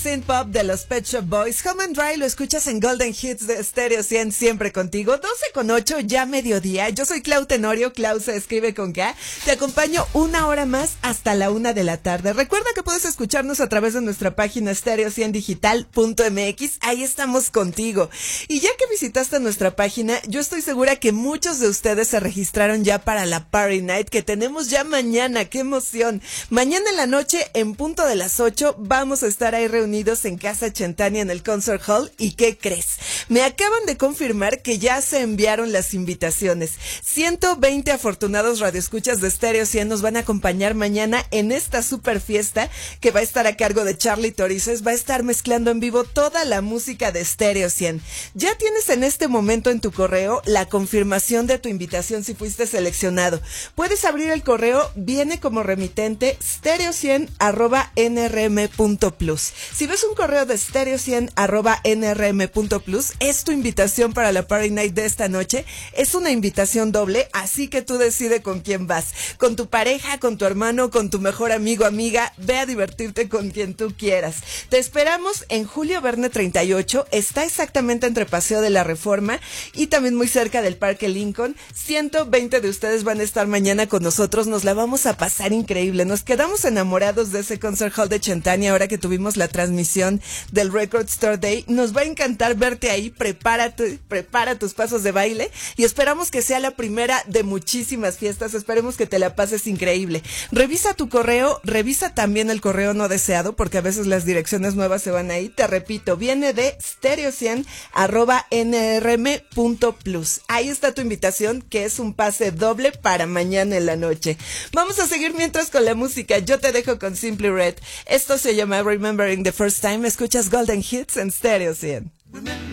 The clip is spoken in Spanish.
synth pop de los Pet Shop Boys. Home and Dry lo escuchas en Golden Hits de Stereo 100, siempre contigo. 12:08, ya mediodía. Yo soy Clau Tenorio, Clau se escribe con K. Te acompaño una hora más hasta la 1 de la tarde. Recuerda que puedes escucharnos a través de nuestra página stereo100digital.mx. Ahí estamos contigo. Y ya que visitaste nuestra página, yo estoy segura que muchos de ustedes se registraron ya para la Party Night que tenemos ya mañana. ¡Qué emoción! Mañana en la noche, en punto de las 8, vamos a estar ahí reunidos en Casa Chentania en el Concert Hall. ¿Y qué crees? Me acaban de confirmar que ya se enviaron las invitaciones. 120 afortunados radioescuchas de Stereo 100 nos van a acompañar mañana en esta super fiesta que va a estar a cargo de Charlie Torices. Va a estar mezclando en vivo toda la música de Stereo 100. Ya tienes en este momento en tu correo la confirmación de tu invitación si fuiste seleccionado. Puedes abrir el correo, viene como remitente stereo100@nrm.plus. Si ves un correo de stereo100@nrm.plus, es tu invitación para la Party Night de esta noche. Es una invitación doble, así que tú decides con quién vas. Con tu pareja, con tu hermano, con tu mejor amigo, amiga. Ve a divertirte con quien tú quieras. Te esperamos en Julio Verne 38. Está exactamente entre Paseo de la Reforma y también muy cerca del Parque Lincoln. 120 de ustedes van a estar mañana con nosotros. Nos la vamos a pasar increíble. Nos quedamos enamorados de ese Concert Hall de Chentania ahora que tuvimos la transmisión del Record Store Day. Nos va a encantar verte ahí. Prepara tus pasos de baile y esperamos que sea la primera de muchísimas fiestas. Esperemos que te la pases increíble. Revisa tu correo, revisa también el correo no deseado porque a veces las direcciones nuevas se van ahí. Te repito, viene de stereo100@nrm.plus. Ahí está tu invitación, que es un pase doble para mañana en la noche. Vamos a seguir mientras con la música. Yo te dejo con Simply Red. Esto se llama Remembering the First Time. Escuchas Golden Hits en Stereo 100.